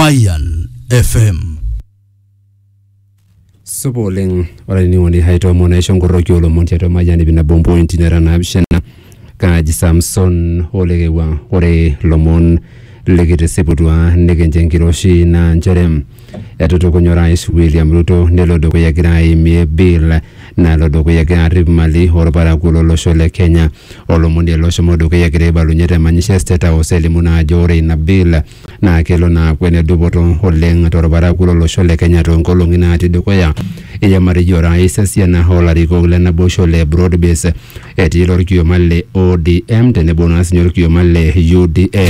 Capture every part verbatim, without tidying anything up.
Mayan F M. Suboling wala ni wani haito mwana ishongoro kiolo monti to Mayan ibina bombo intinera na abishena kaji Samson olegewa ore lomon legete sebudwa negenje ngiroshi na njerem etoto konyora is William Ruto nelodo ko yagira imie bill na lodo ko yagira rib mali horobara kulo loshole Kenya olomonde losho modo ko yagira balunyete Manchester ta oseli muna jore na bill na kelo na kwene duboto holeng torobara kulo loshole Kenya to ngolongina ati dokoya iya marijora isasia na holari ko na boshole broad base eti lorkiyo malle O D M tene bonus nyorkiyo malle U D A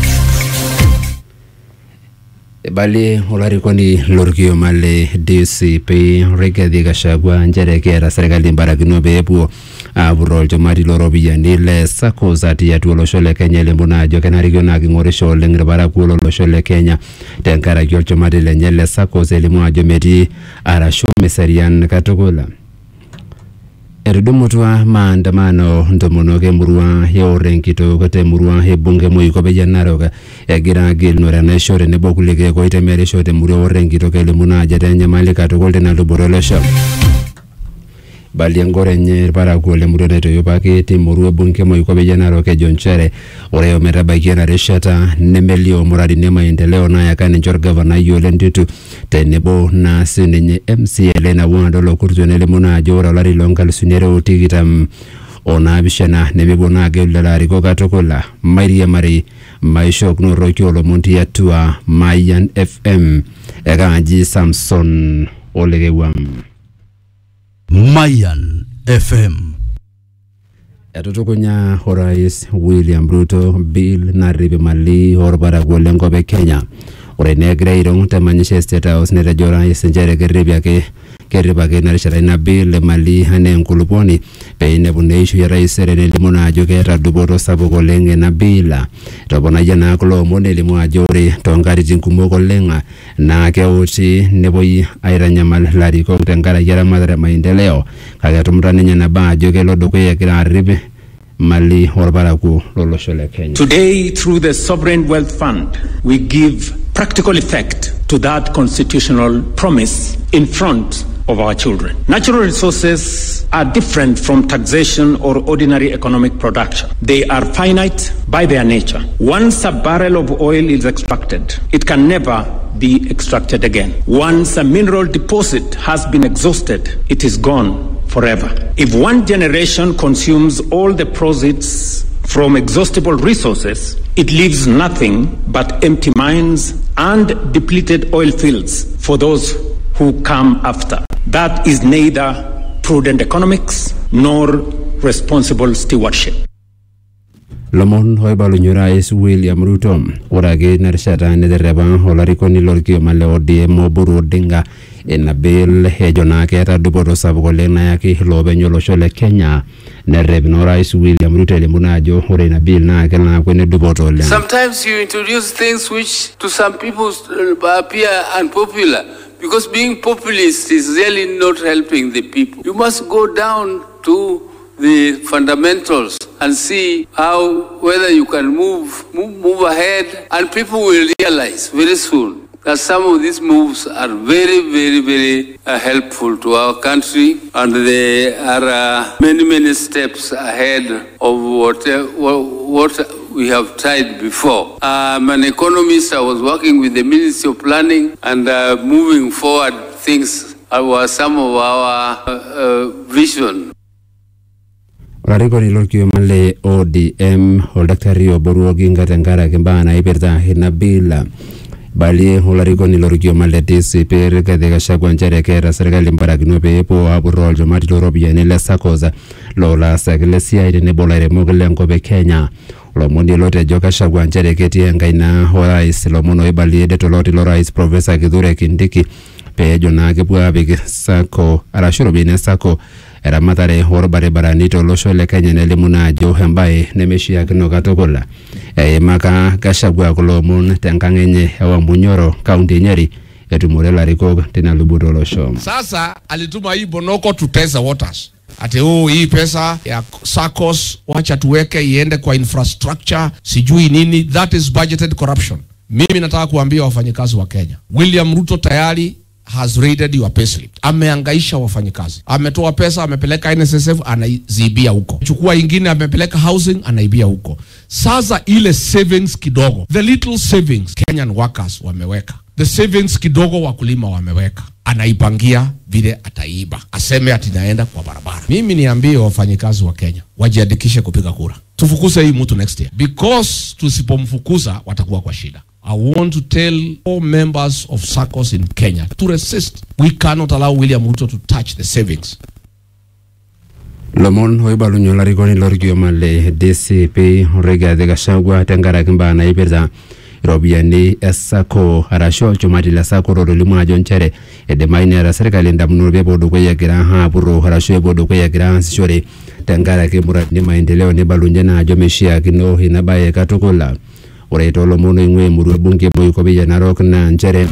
bali olari koni lorkiyo male D C P Rigathi Gachagua njere kera serikali mbaragino bebu aburo jomari lorobi yanile sako zati ya tuolo shole Kenya lembuna jo kenarigyo na kingoresho lengre barakulo lo shole Kenya tenkara kyo jomari lenyele sako zelimu ajometi arasho mesarian katokola Erudumutwa maandamano ndomonoke murua ya orenkito kote murua he bunge muiko beja naroka ya gira gil nura na shore ne bokulike ko itemere shote murua orenkito kele muna jatenya malika to golden na luborolosha bali ngore nye para kule murua neto yopake ti murua bunge muiko beja naroka jonchere oreo merabaki na reshata nemelio muradi nema maendeleo na yakani njor governor yole nditu tenebo na sinenye M C L na wando lo kurtunele muna jora lari longal sunere utigitam ona bishana nemebona gelala riko katokola Maria Mari maisho kuno rokiolo monti yatua Mayan F M eganji Samson olegewam Mayan F M. Atotokonya Horais William Ruto bill na ribe mali horbara golengo be Kenya ore negre irong ta Manchester House ne rajora isenjere geribya ke keriba ke na shara na bill mali hane nkuluponi pe ne buneishu ya rais Serene limona ajoke ta duboto sabo golenge na bila to bona jana klo mone limu ajore to ngari jinkumo golenga na ke uti ne boyi airanya mal lari ko tengara yara madara maendeleo kaga tumrane na ba ajoke lodo ko yakira ribe mali horbara ku lolo shole Kenya. Today, through the Sovereign Wealth Fund, we give practical effect to that constitutional promise in front of our children. Natural resources are different from taxation or ordinary economic production. They are finite by their nature. Once a barrel of oil is extracted, it can never be extracted again. Once a mineral deposit has been exhausted, it is gone forever. If one generation consumes all the proceeds from exhaustible resources, it leaves nothing but empty mines and depleted oil fields for those who come after. That is neither prudent economics nor responsible stewardship. Lomon hoibalu nyurais William Ruto orage narshata nedereba holariko ni lorkio male O D M buru dinga ena bill hejona keta duboto sabugo lena yaki lobe nyolo shole Kenya nereb no rais William Ruto limunajo ore na bill na kena kwene duboto lena. Sometimes you introduce things which to some people appear unpopular because being populist is really not helping the people. You must go down to the fundamentals and see how whether you can move, move move ahead, and people will realize very soon that some of these moves are very very very uh, helpful to our country, and they are uh, many many steps ahead of what uh, what we have tried before. I'm an economist. I was working with the Ministry of Planning, and uh, moving forward things were some of our uh, uh, vision. Rariko ni lorkio male O D M o daktari oboru oginga tengara kimbana iperta hina bila bali holariko ni lorkio male D C P Rigathi Gachagua njere kera serikali mbaragino pepo aburol jomati lorobi ya nile sakoza lola saklesia ide nebola ire mogele nkobe Kenya lomondi lote joka Gachagua njere keti engaina horais lomono ibali ede toloti lorais Professor Kithure Kindiki pe jona kebua big sako arashuro bine sako era matare horbare baranito losho le Kenya nele munajo hembaye nemeshia kino katokola e maka Gachagua kolomon tenkangenye wa Munyoro county Nyeri etumurela riko tena lubudo losho. Sasa alituma hii Bonoko tutesa waters ate oh hii pesa ya SACCOS wacha tuweke iende kwa infrastructure sijui nini. That is budgeted corruption. Mimi nataka kuambia wafanyikazi wa Kenya, William Ruto tayari has raided your payslip. Ameangaisha wafanyikazi. Ametoa pesa, amepeleka N S S F, anaibia huko. Chukua ingine, amepeleka housing, anaibia huko. Sasa ile savings kidogo, the little savings Kenyan workers wameweka, the savings kidogo wakulima wameweka, anaipangia vile ataiba, aseme ati naenda kwa barabara. Mimi niambie wafanyikazi wa Kenya wajiandikishe kupiga kura, tufukuse hii mtu next year, because tusipomfukuza watakuwa kwa shida. I want to tell all members of SACCOs in Kenya to resist. We cannot allow William Ruto to touch the savings. Lomon hoibalunyo larikoni lorgio male D C P Rigathi Gachagua tenkaraki mbaa naipirta iropiyiani e SACCO arashu chumati le SACCO tolimu ajo nchere eidimayu neeta serkali ndamunot peepuo dukuya egira aapuroo arashu epuo dukuya egira aasishore tenkaraki muradini maendeleo neibalunye naa ajo meishiakino ina baye katukul. Ore toolomon oing'ua emurua bunge Moikopi ya Narok naa nchere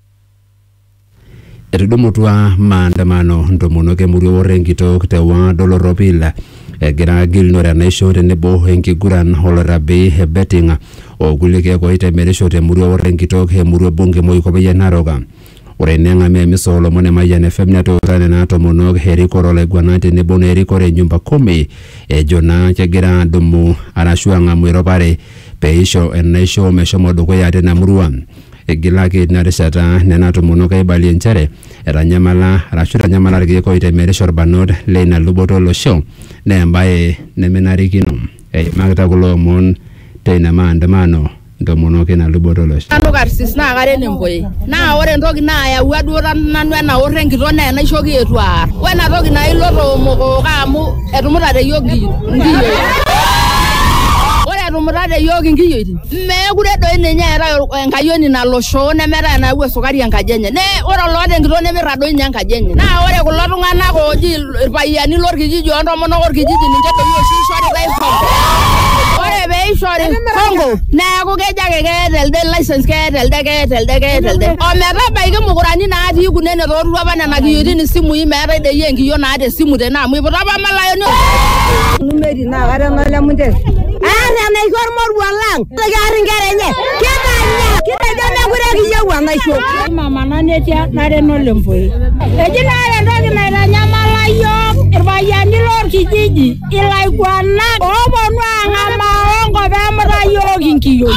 etudumutua maandamano ntomonok emurua Orenkitok te ward Oloropil egira agilunore enaisho tenebo enkiguran olorabi betting okulie keek oitemerisho temurua Orenkitok emurua bunge Moikopi ya Narok. Ore neng'ame emiso olomon Mayian F M netuuta nena tomonok erikore olaiguanak tenebo nerikore nyumba kumi ejo naa kegira adumu arashu ang'amu eropare peisho enaisho meshomo dukuya tena murua. Egilaki ina rishata nena tomonok aibalie nchere etanyamala arashu etanyamala irkeek oitemerisho irbanot leina luboto olosho naa embaye nemenarikino. Eimakita kulo omon teina maandamano ntomonok ina luboto olosho. Nanu karsis naa karen empoi. Naa ore entoki naayawua duo nanu ena Orenkitok naa enaisho kietu aar. Wena toki naa iloto mokooka amu etumutate yiok nkiyioi. Ore etumutate yiok nkiyioi. Meekure doi ninye eetae enkayioni nalo shoo nemeetae enayau esukari enkaji enye. Nee ore oloota enkitoo nemirta doi ninye enkaji enye. Naa ore kulo tung'anak ooji irpayiani lorkijiji ontomonok orkijiji ninche doi oshi ishoritae hongo. Ore peishori hongo neeku kejo ake keeta elde license keeta elde keeta elde keeta elde. Ometabaiki mukurani natii kunene toorutua apa nena kiyoitin isimui meetae doi enkiyo naata esimu tene amu iputa apa malayoni. Numeri naa katema lemunte. Aar enaisho ormorua lang. Kear inkera enye. Kitanya. Kitejo mekure kiyieu enaisho. Mama nanetia nareno lempoi. Eji naa entoki naitanyamala yiok irpayiani lorkijiji ilaiguanak ooponu ang'amaa ongo peemuta yiok inkiyioi.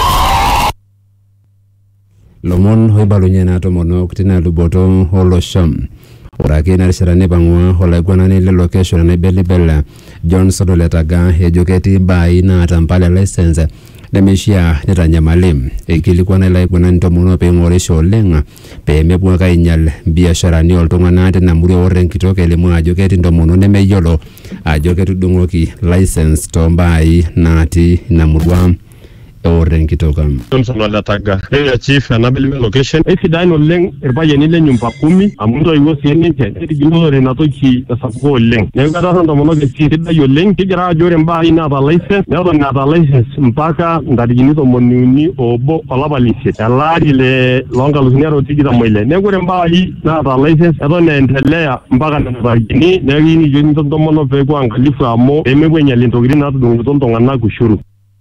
Lomon hoibalunye na tomonok tina luboto olosho. Ore ake ina rishata neipang'ua olaiguanani le location naibelibel Johnson Oletaga ejo ketii mbaai naata mpala license nemeishiaa nitanyamali. Eikilikwana ilaiguanani ntomonok peing'orisho oleng peemepuo ake ainyal biasharani oltung'anak tina murua Orenkitok elimu ajo ketii ntomonok nemeyiolo ajo ketudung'oki license toombaai natii ina murua Orenkitok. Johnson Oletaga area chief enabelibel location esidain oleng irpayiani le nyumba kumi amu ntoiwuo sii ninche etigilore ina toki tesapuko oleng. Neeku ketaasa ntomonok esiai sidai oleng. Kigira ajo ore mbaai naata license neton naata license mpaka ntarikini tomoni uni oobo olapa leisiet elaari le loonkalusuni are otikitam oile. Neeku ore mbaai naata license eton eendelea mpaka nena tarikini. Neeku kiyieu ntomonok peepuo angalifu amu peemepuo ainyal intokitin naatudung'ito iltung'anak ushuru.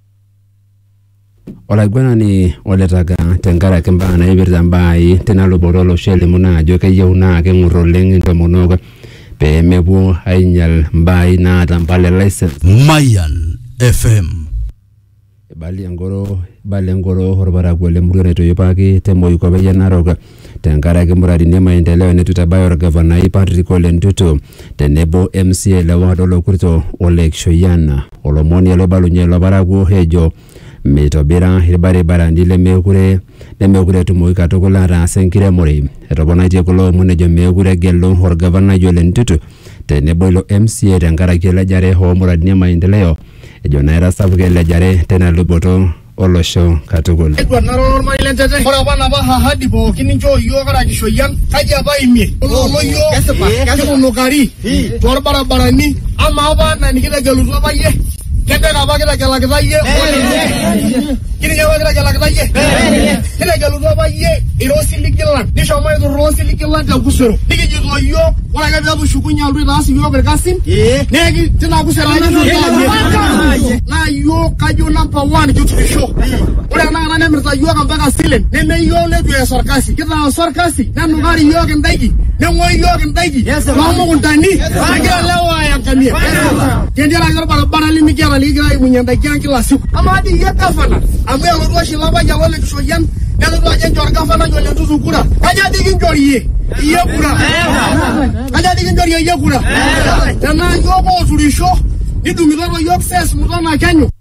Olaiguanani Oletaga tenkaraki mbaa naipirta mbaai tina luboto olosho elimu naa ajo keyieu naa keng'ur oleng intomonok peemepuo ainyal mbaai naata mpala license. Mayan F M. Ibali engoro ibali engoro orparakuo lemurua naitoyipaki te Moikopi ya Narok tenkaraki muradini maendeleo netutabaya orgavanai Patrick Ole Ntutu tenebo M C A le ward Olokurto Ole Kishoyian. Olomoni loibalunye ilo parakuo ejo meitobira irbaribarani lemekure lemekure etumoki katukul ataas enkiremore. Etoponaitie kulo omon ejo meekure egelu orgavanai Ole Ntutu tenebo ilo M C A tenkaraki elejare oomuradini maendeleo ejo naa etasapuka elejare tena luboto olosho katukul. Ore apa napa ahadi pookin ninchoo yiok kira Kishoyian kaji apa imie olo yiok kipunukari torbarabarani ama apa na nikitegelutua apa yie kedeka apa kitegelakita yie kininya apa kitegelakita yie kitegelutua apa yie irosilikilan nishomo aiturrosilikilan tekusero nikijito yiok ore ake peetu shukunye altu itaas yiok irkasin neki tina kusero naa yiok kajo number one kiturisho ore enakata nemirta yiok ampaka silen neme yiok letu ees orkasi kitaasa orkasi nenukari yiok indaiki neng'oi yiok indaiki loomukuntani agira lewa ayankanie tendiaraki orbaribara limikiata likigira aimunye indaiki ang kila siku amaa dii yie gavana amu elotu oshi lapayian lolekishoyian nelotu ajo enchor gavanai ole Ntutu kura kaja dii kinchori yie iyie kura kaja dii kinchori yie kura tenaa yiok ooturisho nidung'ito yiok ses mutona kenyu.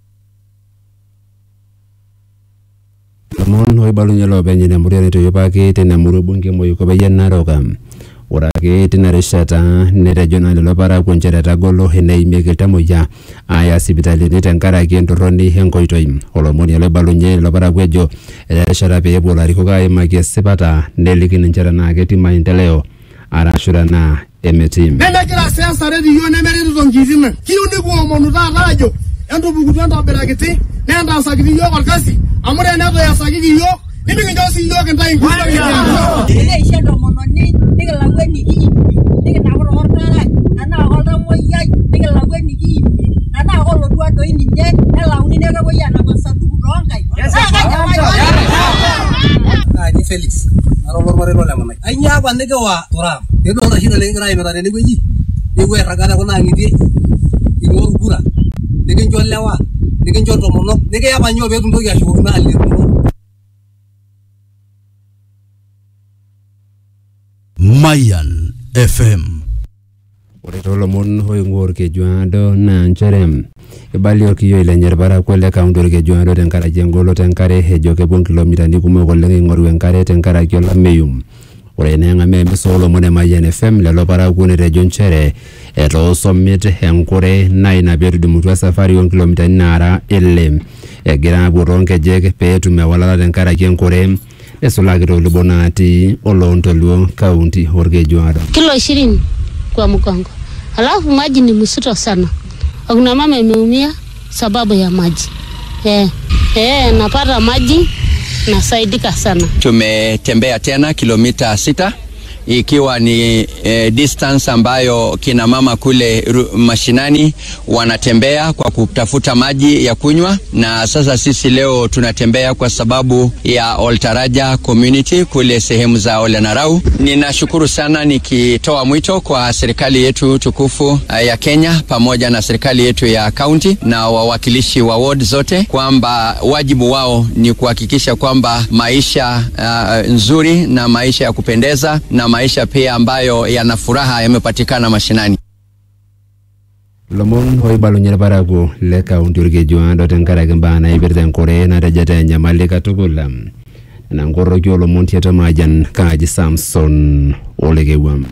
Lomon oibalunye loopeny ina murua naitoyopaki tina murua bunge Moiko Payian Narok. Ore ake tina rishata netejo naa lelo parakuo nchere etagolo eneimieki iltamoyia aya sipitalini tenkaraki entorroni enkoitoi. Olomoni loibalunye lelo parakuo ejo erishata pee epuo ilarikok aimaki esipata neliki ninche tenaa ketii maendeleo arashu tenaa emetii. Nemegira siasa redi yiok nemeretito nkiitin ang. Kiyieu nikiomonu taata ajo entupukutu entobirakiti nentaasakiti yiok orkasi amu tenetu easakiki yiok nimikincho sii yiok intai nkuti. Teneisho entomononi nikilau eniki nikinapu torkaraj enaa oltamoyiai nikilau eniki enaa kolotua doi ninye nelauni nekepuoi anap osaduku toonkaik. Kaji Felix nara olormarei lolemanai. Ainyoo apa nikiwa Turam kedolta shida likingira aimita tenewueji nepuo airragata kuna ang'itie ing'oru kura nikincho lewa nikincho ntomonok nikiyapa nyoo peekintoki ashukokino alikuno. Mayan F M. Ore tolomon oing'ua Orkejuado naa nchere ibali orkiyioi lenye irparakuo le kaunti Orkejuado tenkaraki engoloto enkare ejo kepuo nkilomitani kumok oleng aing'oru enkare tenkaraki olameyu. Ore neeng'ame emisoo olomon e Mayan F M lelo parakuo netejo nchere etoosomit enkure naa ina peetudumutua safari oonkilomitani naara ile egira apuo toonkejek peetum ewalata tenkaraki enkure esulaki toolubo natii Olontoluo kaunti Orkejuado. Kilo ishirini kwa mgongo. Alafu maji ni mzito sana. Kuna mama ameumia sababu ya maji. Eh, eh napata maji nasaidika sana. Tumetembea tena kilomita sita ikiwa ni eh, distance ambayo kina mama kule ru, mashinani wanatembea kwa kutafuta maji ya kunywa, na sasa sisi leo tunatembea kwa sababu ya Oltaraja community kule sehemu za Olenarau. Ninashukuru sana nikitoa mwito kwa serikali yetu tukufu uh, ya Kenya pamoja na serikali yetu ya county na wawakilishi wa ward zote kwamba wajibu wao ni kuhakikisha kwamba maisha uh, nzuri na maisha ya kupendeza na maisha pia ambayo yana furaha yamepatikana mashinani. Lomon oibalunye irparakuo le kaunti Orkejuado tenkaraki mbaa naipirta enkure natejeta enyamali katukul. Nankoroki olomon tiatua Mayan Kaji Samson Olekewam.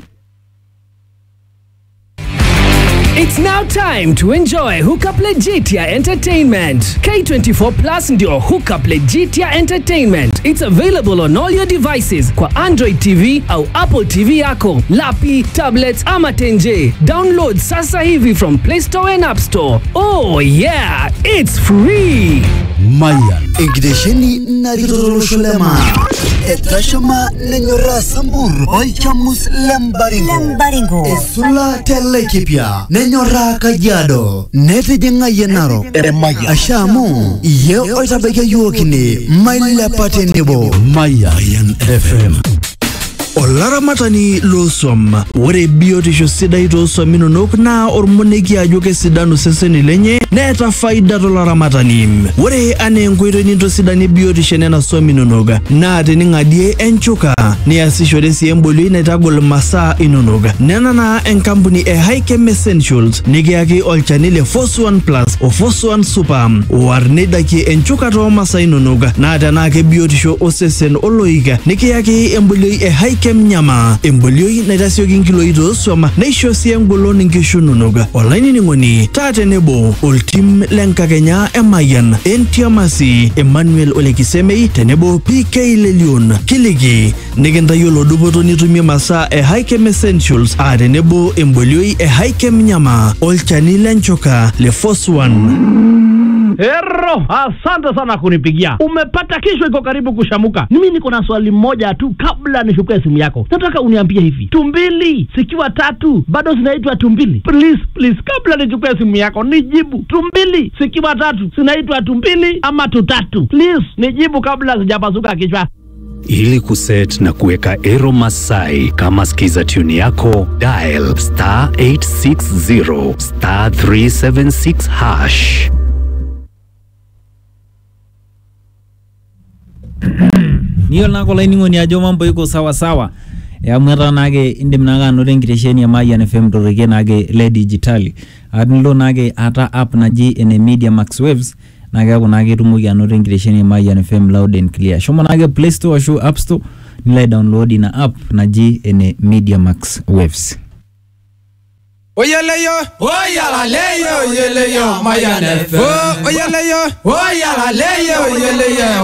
It's now time to enjoy Hookup Legitia Entertainment. K twenty-four Plus ndio Hookup Legitia Entertainment. It's available on all your devices kwa Android T V au Apple T V yako, lapi, tablets ama tenje. Download sasa hivi from Play Store and App Store. Oh yeah, it's free. Mayan. Igdesheni naritoro sholema. Etashama nenyora sambur. Oichamus lembaringo. Lembaringo. Esula telekipia. Nenyora Kajiado. Netejenga yenaro. Eremaya. Ashamu. Ye oitabeke yuokini. Maila patendebo. Mayan F M. Olaramatani losom ore biotisho sidai tooswam inonok naa ormoneki ajo kesidanu seseni lenye neeta faida tolaramatani. Ore anaa enkoitoi nintosidanie biotisho nena swam inonok naa tening'adie enchuka niasishore sii embolioi naitagol masaa inonok. Nena naa enkampuni e Hikem Essentials nikiyaki olchani le Force one Plus o Force one Super war nidakie enchuka toomasaa inonok naa tenaa kebiotisho osesen oloik nikiyaki embolioi e Hikem Nyama embolioi naitasioki nkiloi tooswam neisho sii engolon nkishu inonok. Olainining'oni taa tenebo oltim lenkakenya e Mayan Entiamasi Emmanuel Olekisemei tenebo P K Lelion kiliki nikintayiolo dupoto nitumie masaa e Hikem Essentials a tenebo embolioi e Hikem Nyama olchani lenchuka le Force one. Ero, asante sana kunipigia. Umepata kesho iko karibu kushamuka. Mimi niko na swali moja tu kabla nishukue simu yako. Nataka uniambie hivi. Tumbili zikiwa tatu bado zinaitwa tumbili? Please, please, kabla nichukue simu yako nijibu. Tumbili zikiwa tatu zinaitwa tumbili ama tutatu? Please, nijibu kabla sijapasuka kichwa. Ili kuset na kuweka Ero Masai kama skiza tune yako, dial star eight six zero star three seven six hash. Niyo nako lainingo ni ajo mambo iko sawa sawa. Ya mwera nage indim naga no rengiresheni ya Mayan F M dorege nage le digitali. Adnilo nage ata app naji ene Media Max Waves. Nage ako nage tumugi ano rengiresheni ya Mayan F M loud and clear. Shomo nage Play Store show App Store. Nila download ina app naji ene Media Max Waves. Oyeleyo, oyalaleyo, oyeleyo, Mayan F M. Oyeleyo, oyalaleyo, oyeleyo.